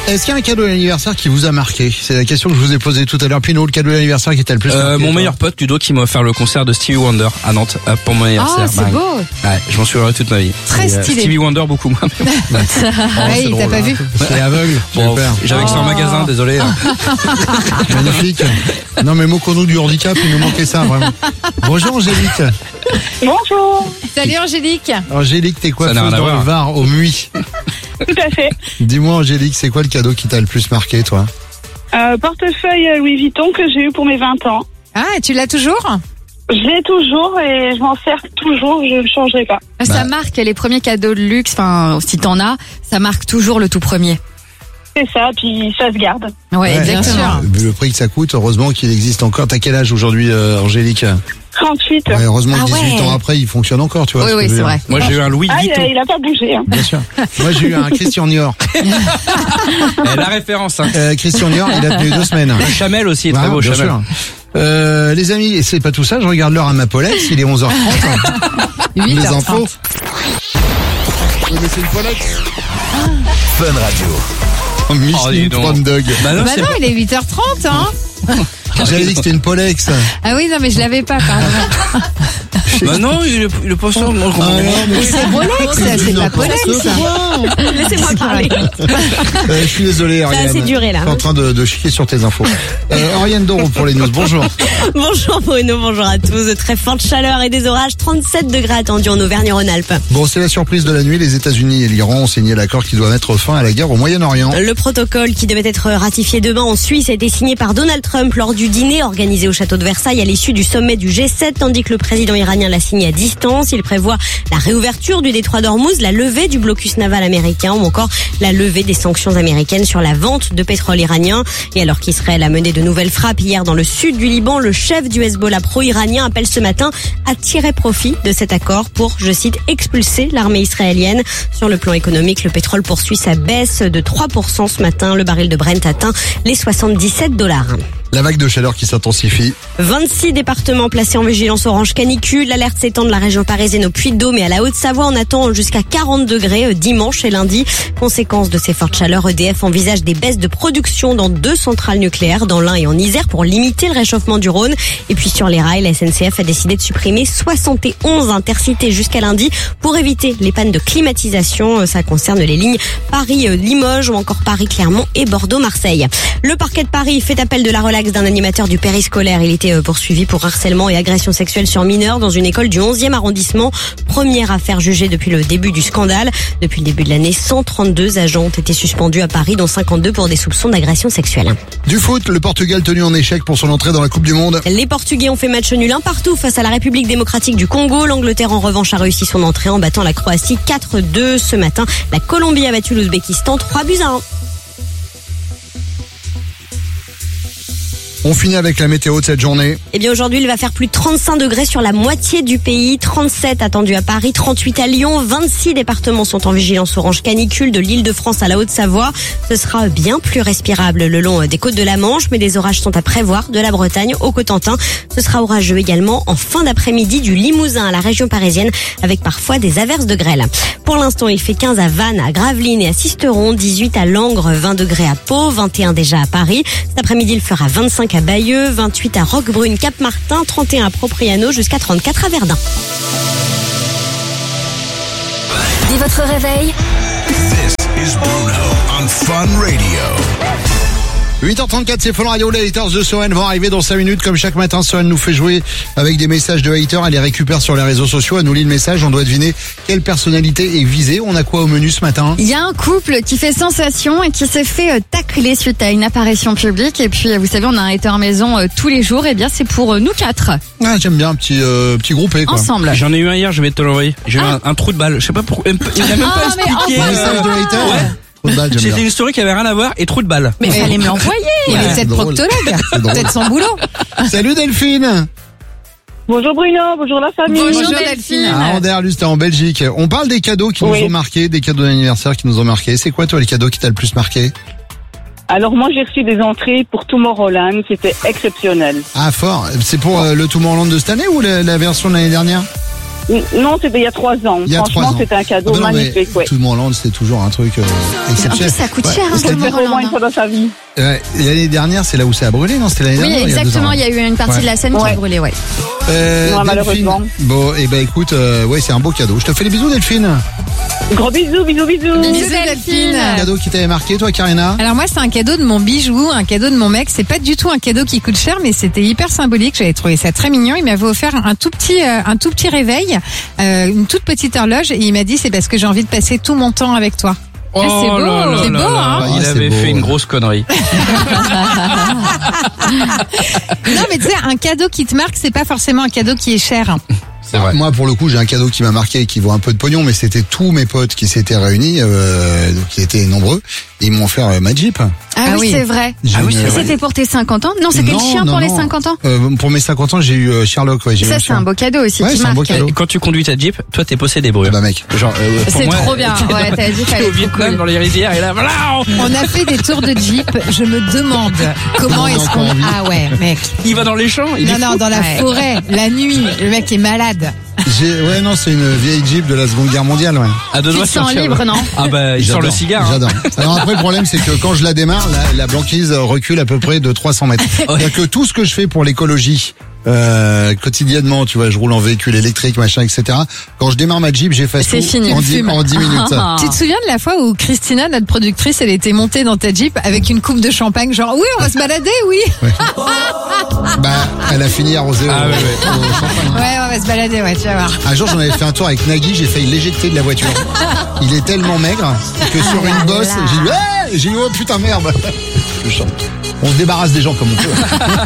Est-ce qu'il y a un cadeau d'anniversaire qui vous a marqué? C'est la question que je vous ai posée tout à l'heure. Pino, le cadeau d'anniversaire qui t'a le plus marqué? Mon meilleur pote Ludo qui m'a offert le concert de Stevie Wonder à Nantes pour mon anniversaire. Ah, c'est beau. Ouais, je m'en souviendrai toute ma vie. Très stylé. Stevie Wonder beaucoup moins. Ouais, il t'a pas vu. C'est aveugle. Bon, Super. j'avais que ça en magasin, désolé. Magnifique. Non mais moquons-nous du handicap, il nous manquait ça vraiment. Bonjour Angélique. Bonjour. Salut Angélique. Angélique, t'es quoi Ça n'a rien à dans le voir. Var au Muy? Tout à fait. Dis-moi Angélique, c'est quoi le cadeau qui t'a le plus marqué toi? Portefeuille Louis Vuitton que j'ai eu pour mes 20 ans. Ah, et tu l'as toujours? Je l'ai toujours et je m'en sers toujours, je ne changerai pas. Ça marque les premiers cadeaux de luxe, enfin, si t'en as, ça marque toujours le tout premier. C'est ça, puis ça se garde. Ouais, bien sûr. Vu le prix que ça coûte, heureusement qu'il existe encore. T'as quel âge aujourd'hui Angélique? 38. Ouais, heureusement que Ah 18 ouais. ans après, il fonctionne encore, tu vois. Oui, ce que oui, je veux c'est dire. vrai. Moi j'ai eu un Louis Ah, Vuitton. il a pas bougé. Hein. Bien sûr. Moi j'ai eu un Christian Dior. La référence. Hein. Christian Dior, il a tenu 2 semaines. Le Chamel aussi est très Ouais, beau. bien Chamel. sûr. Les amis, et c'est pas tout ça, je regarde l'heure à ma Polex, il est 11h30. Les 8h30. infos. Oui, mais c'est une Polex. Fun Radio. Oh, dis Michelin donc. Front Dog. Bah non, Bah c'est non, il est 8h30, hein. J'avais dit que c'était une Polex. Ah oui, non, mais je l'avais pas, pardon. Bah non, le poisson. Moi, je comprends pas. mais C'est Rolex, c'est pas Polex. Laissez-moi parler. Je suis désolé, Ariane. assez duré, là. Je suis en train de chier sur tes infos. Ariane Doro pour les news. Bonjour. Bonjour Bruno, bonjour à tous. De très forte chaleur et des orages, 37 degrés attendus en Auvergne-Rhône-Alpes. Bon, c'est la surprise de la nuit. Les États-Unis et l'Iran ont signé l'accord qui doit mettre fin à la guerre au Moyen-Orient. Le protocole qui devait être ratifié demain en Suisse a été signé par Donald Trump lors du dîner organisé au château de Versailles à l'issue du sommet du G7, tandis que le président iranien l'a signé à distance. Il prévoit la réouverture du détroit d'Ormuz, la levée du blocus naval américain ou encore la levée des sanctions américaines sur la vente de pétrole iranien. Et alors qu'Israël a mené de nouvelles frappes hier dans le sud du Liban, le chef du Hezbollah pro-iranien appelle ce matin à tirer profit de cet accord pour, je cite, expulser l'armée israélienne. Sur le plan économique, le pétrole poursuit sa baisse de 3% ce matin. Le baril de Brent atteint les $77. La vague de chaleur qui s'intensifie. 26 départements placés en vigilance orange canicule. L'alerte s'étend de la région parisienne au Puy-de-Dôme et à la Haute-Savoie. On attend jusqu'à 40 degrés dimanche et lundi. Conséquence de ces fortes chaleurs, EDF envisage des baisses de production dans 2 centrales nucléaires, dans l'Ain et en Isère, pour limiter le réchauffement du Rhône. Et puis sur les rails, la SNCF a décidé de supprimer 71 intercités jusqu'à lundi pour éviter les pannes de climatisation. Ça concerne les lignes Paris-Limoges ou encore Paris-Clermont et Bordeaux-Marseille. Le parquet de Paris fait appel de la relaxe d'un animateur du périscolaire. Il était poursuivi pour harcèlement et agression sexuelle sur mineurs dans une école du 11e arrondissement. Première affaire jugée depuis le début du scandale. Depuis le début de l'année, 132 agents ont été suspendus à Paris, dont 52 pour des soupçons d'agression sexuelle. Du foot, le Portugal tenu en échec pour son entrée dans la Coupe du Monde. Les Portugais ont fait match nul 1 partout face à la République démocratique du Congo. L'Angleterre, en revanche, a réussi son entrée en battant la Croatie 4-2 ce matin. La Colombie a battu l'Ouzbékistan 3-1. On finit avec la météo de cette journée. Eh bien aujourd'hui, il va faire plus de 35 degrés sur la moitié du pays, 37 attendus à Paris, 38 à Lyon, 26 départements sont en vigilance orange canicule de l'Île-de-France à la Haute-Savoie. Ce sera bien plus respirable le long des côtes de la Manche, mais des orages sont à prévoir de la Bretagne au Cotentin. Ce sera orageux également en fin d'après-midi du Limousin à la région parisienne, avec parfois des averses de grêle. Pour l'instant, il fait 15 à Vannes, à Gravelines et à Sisteron, 18 à Langres, 20 degrés à Pau, 21 déjà à Paris. Cet après-midi, il fera 25 à Bayeux, 28 à Roquebrune, Cap-Martin, 31 à Propriano, jusqu'à 34 à Verdun. Dès votre réveil, This is Bruno on Fun Radio. 8h34, c'est Fun Radio. Les haters de Sohan vont arriver dans 5 minutes. Comme chaque matin, Sohan nous fait jouer avec des messages de haters. Elle les récupère sur les réseaux sociaux. Elle nous lit le message. On doit deviner quelle personnalité est visée. On a quoi au menu ce matin? Il y a un couple qui fait sensation et qui s'est fait tacler suite à une apparition publique. Et puis, vous savez, on a un hater maison tous les jours. Et bien, c'est pour nous 4. Ah, j'aime bien un petit groupé, quoi. Ensemble. J'en ai eu un hier, je vais te l'envoyer. J'ai eu un trou de balle. Je sais pas pourquoi. Il n'a même pas mais expliqué. enfin, Message de hater. Ouais. Trou de balle, j'aime C'était bien. une story qui avait rien à voir et trou de balle. Mais fallait me l'envoyer. Il est c'est peut-être drôle. proctologue. C'est drôle. Peut-être son boulot. Salut Delphine. Bonjour Bruno, bonjour la famille. Bonjour Delphine. Ah, Anderlust, t'es en Belgique. On parle des cadeaux qui nous ont marqué, des cadeaux d'anniversaire qui nous ont marqué. C'est quoi toi les cadeaux qui t'a le plus marqué? Alors moi j'ai reçu des entrées pour Tomorrowland, c'était exceptionnel. Ah, fort. C'est pour le Tomorrowland de cette année ou la version de l'année dernière? Non, c'était il y a 3 ans. Il y a 3 Franchement, ans. c'était un cadeau Ah ben non, mais magnifique, ouais. Tout le Hollande, c'était toujours un truc En exceptionnel. plus, ça coûte Ouais, cher, parce hein, que comme Faire au moins une fois dans sa vie. l'année dernière, c'est là où ça a brûlé, non? C'était l'année Oui, dernière. ou exactement. Il y a a eu une partie de la scène qui a Ouais. brûlé, ouais. 2 ans. Ouais, malheureusement. Delphine. Bon, et ben écoute, ouais, c'est un beau cadeau. Je te fais les bisous, Delphine. Gros bisous, bisous, bisous. Bisous, Delphine. Cadeau qui t'avait marqué, toi, Karina? Alors moi, c'est un cadeau de mon bijou, un cadeau de mon mec. C'est pas du tout un cadeau qui coûte cher, mais c'était hyper symbolique. J'avais trouvé ça très mignon. Il m'avait offert un tout petit réveil, une toute petite horloge, et il m'a dit c'est parce que j'ai envie de passer tout mon temps avec toi. Oh c'est beau. là là C'est là beau, là. hein. Il Ah, avait c'est beau. fait une grosse connerie. Non, mais tu sais, un cadeau qui te marque, c'est pas forcément un cadeau qui est cher. C'est vrai. Moi, pour le coup, j'ai un cadeau qui m'a marqué et qui vaut un peu de pognon, mais c'était tous mes potes qui s'étaient réunis, donc ils étaient nombreux, et ils m'ont offert ma Jeep. Ah oui, c'est vrai. J'ai Ah oui, une- c'est vrai. C'était pour tes 50 ans? Non, c'était le Non, chien non, pour les non. 50 ans? Pour mes 50 ans, j'ai eu Sherlock, ouais. J'ai eu Ça, un c'est chien. un beau cadeau aussi Ouais, qui c'est un beau marque. cadeau. Et quand tu conduis ta Jeep, toi t'es possédé, bro. Bah mec. Genre, pour C'est moi, trop bien. Ouais, t'as dit t'es fallait au Vietnam dans les rizières et là, voilà. On a fait des tours de Jeep. Je me demande comment On a est-ce encore qu'on... envie. Ah ouais, mec. Il va dans les champs. Il est Non, fou. dans la Ouais. forêt, la nuit. Le mec est malade. Ouais, non, c'est une vieille Jeep de la Seconde Guerre mondiale, ouais. À deux Tu doigts te de sens sortir, libre, ouais. non? Ah bah il sort le J'adore, cigare. hein. J'adore. Alors après, le problème, c'est que quand je la démarre, la banquise recule à peu près de 300 mètres. C'est-à-dire que tout ce que je fais pour l'écologie, quotidiennement, tu vois, je roule en véhicule électrique, machin, etc. Quand je démarre ma Jeep, j'efface C'est tout fini, en le 10 fume. minutes. Ah. Tu te souviens de la fois où Christina, notre productrice, elle était montée dans ta Jeep avec une coupe de champagne, genre oui, on va se balader, oui. Bah, elle a fini arrosée Ah au- ouais, ouais. au champagne. Ouais, on va se balader, ouais, tu vas voir. Un jour, j'en avais fait un tour avec Nagui, j'ai failli l'éjecter de la voiture. Il est tellement maigre que sur une bosse, j'ai dit, oh putain merde. Je chante. On se débarrasse des gens comme on peut.